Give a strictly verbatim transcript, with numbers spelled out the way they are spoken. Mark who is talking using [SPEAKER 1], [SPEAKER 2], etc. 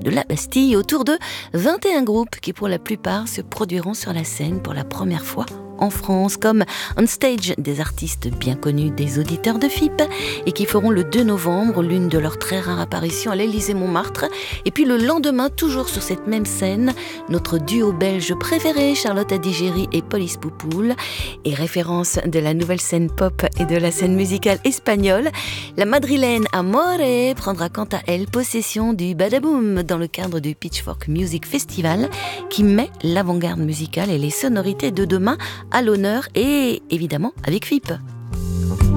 [SPEAKER 1] de la Bastille autour de vingt et un groupes qui pour la plupart se produiront sur la scène pour la première fois en France, comme On Stage, des artistes bien connus des auditeurs de F I P et qui feront le deux novembre l'une de leurs très rares apparitions à l'Élysée-Montmartre. Et puis le lendemain, toujours sur cette même scène, notre duo belge préféré, Charlotte Adigéry et Police Poupoule. Et référence de la nouvelle scène pop et de la scène musicale espagnole, la madrilène Amore prendra quant à elle possession du Badaboom dans le cadre du Pitchfork Music Festival qui met l'avant-garde musicale et les sonorités de demain à l'honneur et évidemment avec F I P.